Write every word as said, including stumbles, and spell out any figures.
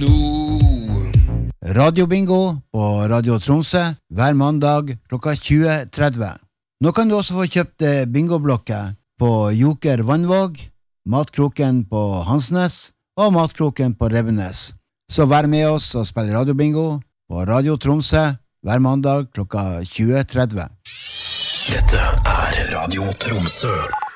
nå. Radiobingo på Radio Tromsø hver mandag klokka tjue tretti. Nå kan du også få kjøpt bingoblokker på Joker Vannvåg, Matkroken på Hansnes og Matkroken på Revenes. Så vær med oss og spill radiobingo på Radio Tromsø hver mandag klokka tjue tretti. Dette er Radio Tromsø.